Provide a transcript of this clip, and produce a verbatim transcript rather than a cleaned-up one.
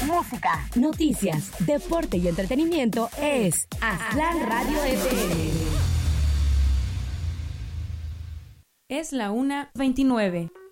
música, noticias, deporte y entretenimiento es Aztlán Radio F M. Es la una veintinueve.